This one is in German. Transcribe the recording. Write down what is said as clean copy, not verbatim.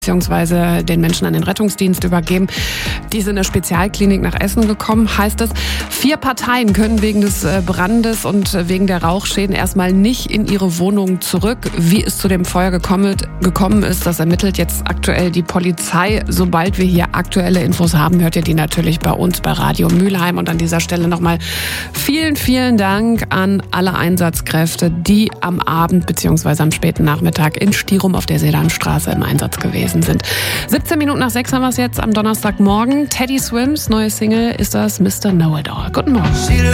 beziehungsweise den Menschen an den Rettungsdienst übergeben. Die sind in eine Spezialklinik nach Essen gekommen, heißt es. 4 Parteien können wegen des Brandes und wegen der Rauchschäden erstmal nicht in ihre Wohnungen zurück. Wie es zu dem Feuer gekommen ist, das ermittelt jetzt aktuell die Polizei. Sobald wir hier aktuelle Infos haben, hört ihr die natürlich bei uns bei Radio Mülheim. Und an dieser Stelle nochmal vielen, vielen Dank an alle Einsatzkräfte, die am Abend bzw. am späten Nachmittag in Stirum auf der Sedanstraße im Einsatz gewesen sind. 17 Minuten nach 6 haben wir es jetzt am Donnerstagmorgen. Teddy Swims neue Single ist das Mr. Know-It-All. Guten Morgen.